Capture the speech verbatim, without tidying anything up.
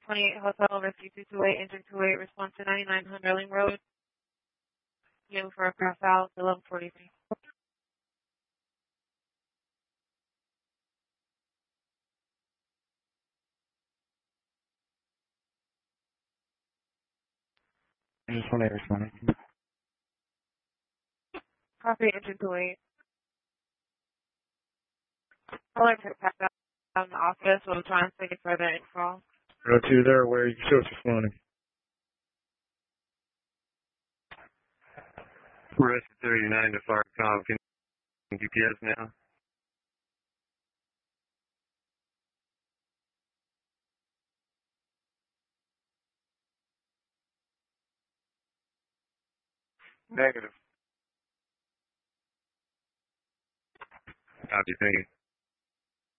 twenty-eight Hotel Rescue two two eight, engine two eight, response to ninety-nine Hunterling Road. You for a crash out, eleven forty-three. Engine one eight responding. Copy, engine two eight. I'll let her pass out in the office. We'll try and take it further info. Row two there, where you show it's responding. Rest thirty-nine to Farcom. Can you G P S now? Negative. Copy, thank you.